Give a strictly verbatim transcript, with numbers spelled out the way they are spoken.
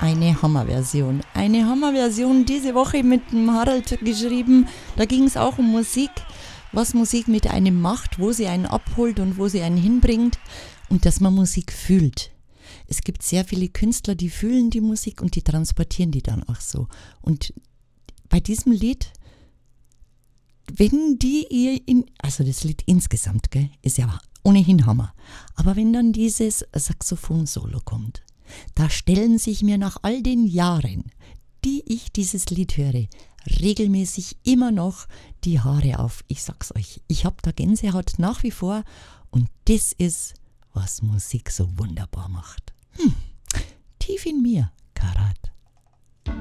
eine Hammerversion. Eine Hammerversion diese Woche mit dem Harald geschrieben. Da ging es auch um Musik, was Musik mit einem macht, wo sie einen abholt und wo sie einen hinbringt und dass man Musik fühlt. Es gibt sehr viele Künstler, die fühlen die Musik und die transportieren die dann auch so. Und bei diesem Lied, wenn die ihr in, also das Lied insgesamt, gell, ist ja ohnehin Hammer. Aber wenn dann dieses Saxophon-Solo kommt, da stellen sich mir nach all den Jahren, die ich dieses Lied höre, regelmäßig immer noch die Haare auf. Ich sag's euch, ich hab da Gänsehaut nach wie vor und das ist, was Musik so wunderbar macht. Hm, tief in mir, Karat.